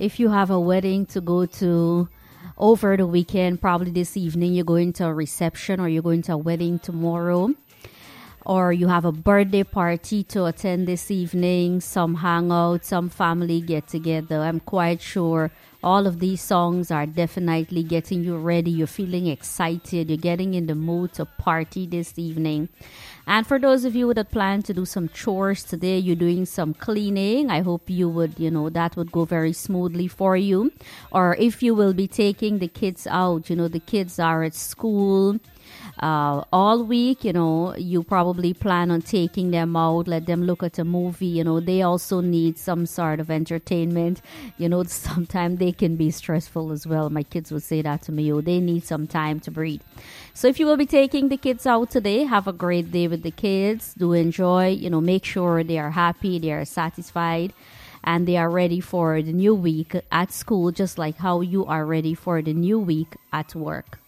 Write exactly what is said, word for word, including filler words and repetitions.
if you have a wedding to go to over the weekend, probably this evening you're going to a reception or you're going to a wedding tomorrow, or you have a birthday party to attend this evening, some hangout, some family get together. I'm quite sure all of these songs are definitely getting you ready. You're feeling excited. You're getting in the mood to party this evening. And for those of you that plan to do some chores today, you're doing some cleaning, I hope you would, you know, that would go very smoothly for you. Or if you will be taking the kids out, you know, the kids are at school uh, all week, you know, you probably plan on taking them out, let them look at a movie, you know, they also need some sort of entertainment. You know, sometimes they can be stressful as well. My kids would say that to me, oh, they need some time to breathe. So if you will be taking the kids out today, have a great day with the kids. Do enjoy, you know, make sure they are happy, they are satisfied, and they are ready for the new week at school, just like how you are ready for the new week at work.